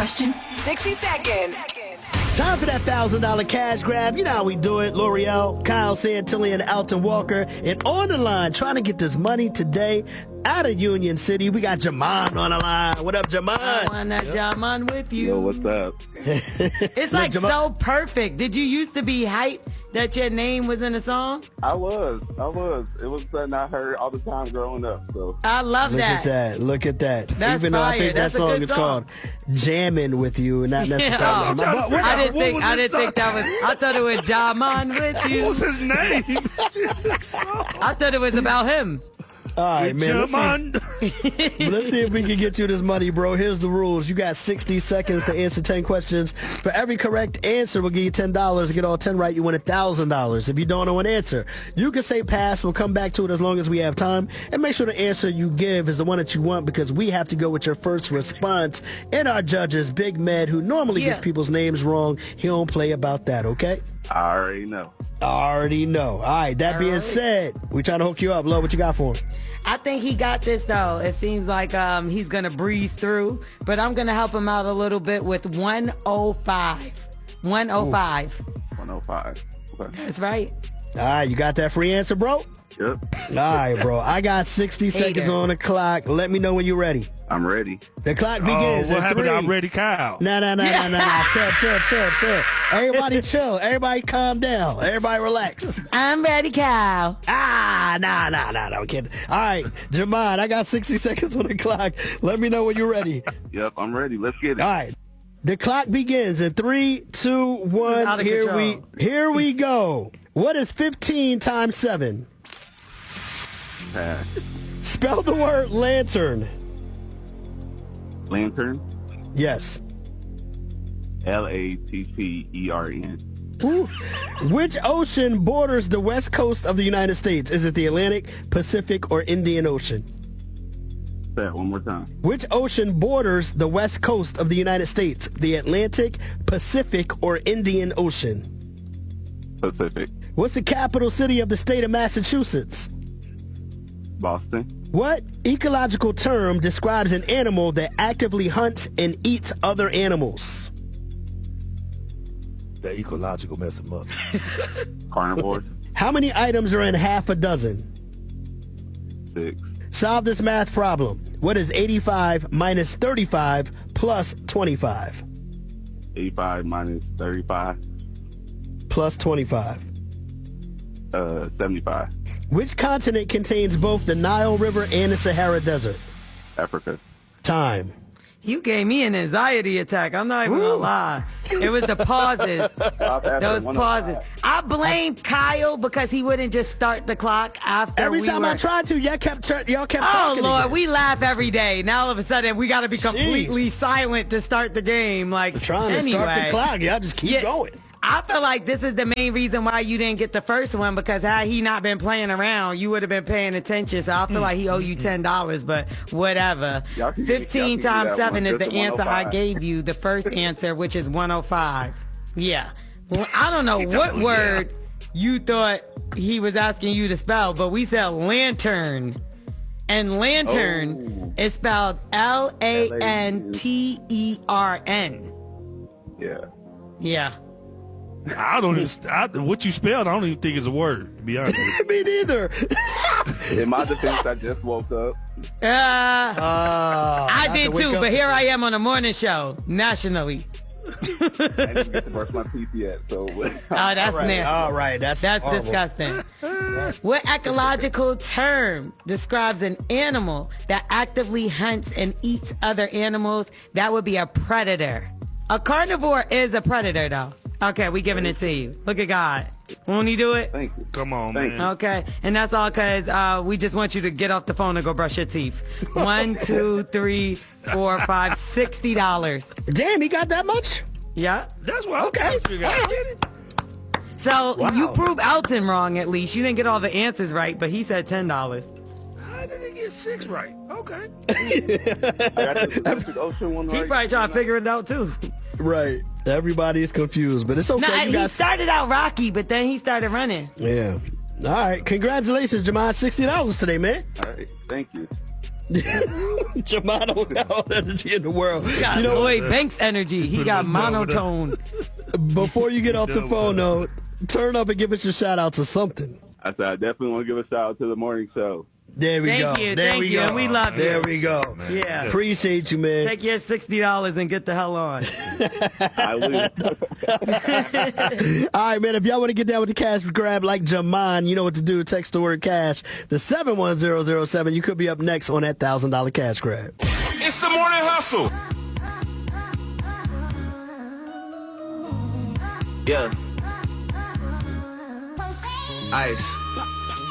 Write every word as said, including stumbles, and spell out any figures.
question, sixty seconds. Time for that one thousand dollar cash grab. You know how we do it. L'Oreal, Kyle Santilli, and Alton Walker. And on the line, trying to get this money today out of Union City, we got Jamon on the line. What up, Jamon? I want that Jamon with you. Yo, what's up? It's like so perfect. Did you used to be hyped that your name was in a song? I was. I was. It was something I heard all the time growing up. So I love Look that. at that. Look at that. That's Even though I fire. think That's that a song good is song. called Jamming with You, not Yeah. necessarily. Oh, But what- I didn't what think was I his didn't think that was I thought it was Jamon with you. What was his name? I thought it was about him. All right, man. Let's see, Jamon. let's see if we can get you this money, bro. Here's the rules. You got sixty seconds to answer ten questions. For every correct answer, we'll give you ten dollars. Get all ten right, you win one thousand dollars. If you don't know an answer, you can say pass. We'll come back to it as long as we have time. And make sure the answer you give is the one that you want, because we have to go with your first response. And our judges, Big Med, who normally Yeah. gets people's names wrong, he don't play about that, okay? I already know. Already know. All right, that All being right. said, we trying to hook you up. Lo, what you got for him? I think he got this though. It seems like um, he's gonna breeze through, but I'm gonna help him out a little bit with one oh five. one oh five. one oh five. Okay. That's right. All right, you got that free answer, bro? Yep. All right, bro. I got sixty seconds on the clock. Let me know when you're ready. I'm ready. The clock Oh, begins. what in happened three. to I'm ready, Kyle? No, no, no, no, no, no. Chill, chill, chill, chill. Everybody chill. Everybody calm down. Everybody relax. I'm ready, Kyle. Ah, nah, nah, nah, no, kid. All right, Jamon, I got sixty seconds on the clock. Let me know when you're ready. Yep, I'm ready. Let's get it. All right. The clock begins in three, two, out one. of Here control. we, here we go. What is fifteen times seven? Pass. Spell the word lantern. Lantern. Yes. L A T T E R N. Ooh. Which ocean borders the west coast of the United States? Is it the Atlantic, Pacific, or Indian Ocean? Say that one more time. Which ocean borders the west coast of the United States? The Atlantic, Pacific, or Indian Ocean? Pacific. What's the capital city of the state of Massachusetts? Boston. What ecological term describes an animal that actively hunts and eats other animals? That ecological mess him up. Carnivore. How many items are in half a dozen? Six. Solve this math problem. What is eighty-five minus thirty-five plus twenty-five? eighty-five minus thirty-five. Plus twenty-five. Uh, seventy-five. Which continent contains both the Nile River and the Sahara Desert? Africa. Time. You gave me an anxiety attack. I'm not even gonna lie. It was the pauses. Stop after Those one oh pauses. five. I blame Kyle because he wouldn't just start the clock after Every we time were... I tried to, y'all kept tur- y'all kept Oh, talking. Lord, again. we laugh every day. Now all of a sudden we got to be completely silent to start the game. Like, trying to anyway. start the clock. Y'all just keep Yeah. going. I feel like this is the main reason why you didn't get the first one, because had he not been playing around, you would have been paying attention. So I feel like he owe you ten dollars, but whatever. Y'all can- fifteen y'all can do times that seven one, is the just a answer I one oh five. gave you, the first answer, which is one oh five. Yeah. Well, I don't know He what told you, word you thought he was asking you to spell, but we said lantern. And lantern Oh. is spelled L A N T E R N. Yeah. Yeah. I don't even, I, what you spelled, I don't even think is a word, to be honest with you. Me neither. In my defense, I just woke up. Uh, Uh, I have did to wake too, up but and- here I am on a morning show nationally. I didn't get to brush my teeth yet, so. Oh, that's All right, nasty. all right, that's That's horrible. disgusting. What ecological term describes an animal that actively hunts and eats other animals? That would be a predator. A carnivore is a predator, though. Okay, we giving it to you. Look at God. Won't he do it? Thank you. Come on, Thank man. Okay, and that's all because uh, we just want you to get off the phone and go brush your teeth. One, two, three, four, five, sixty dollars. Damn, he got that much? Yeah. That's what Okay. I figured out. All right. So Wow. you proved Alton wrong at least. You didn't get all the answers right, but he said ten dollars. I didn't get six right. Okay. I got the Pacific Ocean one He right. probably trying to figure it out too. Right. Everybody is confused, but it's okay. Nah, you he guys. started out rocky, but then he started running. Yeah. All right. Congratulations, Jamon. sixty dollars today, man. All right. Thank you. Jamon don't got all the energy in the world. He got You know, Lloyd Banks energy. He got monotone. before you get off the phone, though, turn up and give us your shout out to something. I said I definitely want to give a shout out to the morning show. There we Thank go. you, there thank we you, go. and we love there you. we go. Yeah. Appreciate you, man. Take your sixty dollars and get the hell on. I will. All right, man. If y'all want to get down with the cash grab like Jamon, you know what to do. Text the word cash to seven one zero zero seven. You could be up next on that one thousand dollars cash grab. It's the morning hustle. Yeah. Ice.